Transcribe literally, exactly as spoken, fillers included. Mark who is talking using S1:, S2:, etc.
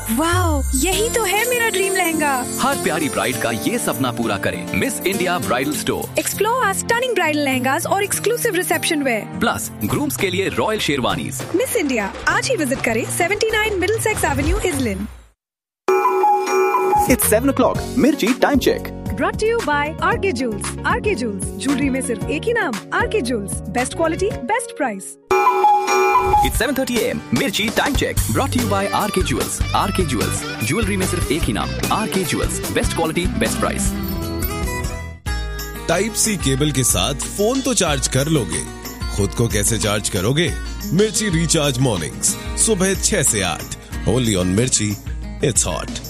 S1: Wow, यही तो है मेरा ड्रीम लहंगा।
S2: हर प्यारी ब्राइड का ये सपना पूरा करें miss India bridal store.
S1: Explore our stunning bridal lehengas और exclusive reception where.
S2: Plus grooms के लिए रॉयल शेरवानीज।
S1: मिस इंडिया आज ही विजिट करें seventy nine Middlesex Avenue इजलिन।
S3: It's seven o'clock. Mirchi time check.
S1: Brought to you by R K Jewels. R K Jewels, jewelry में सिर्फ एक ही नाम, R K Jewels. Best quality, best price.
S2: It's seven thirty a m Mirchi time check. Brought to you by R K Jewels. R K Jewels, jewelry में सिर्फ एक ही नाम, R K Jewels. Best quality, best price.
S4: Type सी cable के साथ phone तो charge कर लोगे, खुद को कैसे चार्ज करोगे? मिर्ची रिचार्ज मॉर्निंग्स सुबह छह से आठ, ओनली ऑन मिर्ची। It's hot.